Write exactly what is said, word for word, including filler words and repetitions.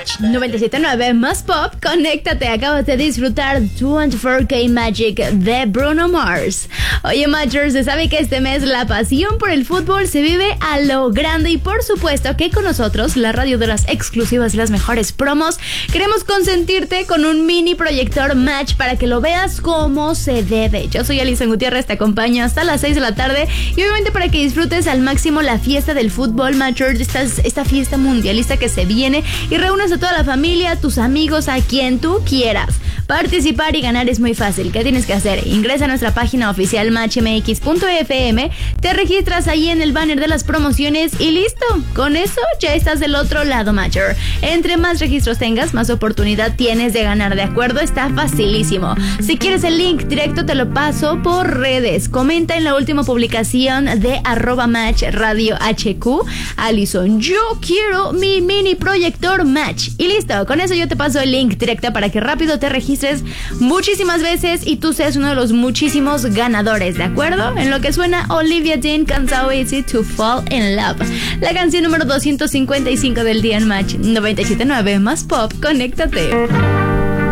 Match noventa y siete punto nueve más Pop, conéctate. Acabas de disfrutar veinticuatro K Magic de Bruno Mars. Oye, Matchers, se sabe que este mes la pasión por el fútbol se vive a lo grande y por supuesto que con nosotros, la radio de las exclusivas y las mejores promos, queremos consentirte con un mini proyector Match para que lo veas como se debe. Yo soy Alison Gutiérrez, te acompaño hasta las seis de la tarde y obviamente para que disfrutes al máximo la fiesta del fútbol, Matchers, esta, esta fiesta mundialista que se viene y reúnes a toda la familia, tus amigos, a quien tú quieras. Participar y ganar es muy fácil. ¿Qué tienes que hacer? Ingresa a nuestra página oficial match m x punto f m, te registras ahí en el banner de las promociones y listo. Con eso ya estás del otro lado, Matcher. Entre más registros tengas, más oportunidad tienes de ganar, ¿de acuerdo? Está facilísimo. Si quieres el link directo, te lo paso por redes. Comenta en la última publicación de arroba match radio hq. Alison, yo quiero mi mini proyector Match. Y listo, con eso yo te paso el link directo para que rápido te registres muchísimas veces y tú seas uno de los muchísimos ganadores, ¿de acuerdo? En lo que suena Olivia Dean con So Easy to Fall in Love, la canción número doscientos cincuenta y cinco del día en Match noventa y siete punto nueve más Pop. Conéctate.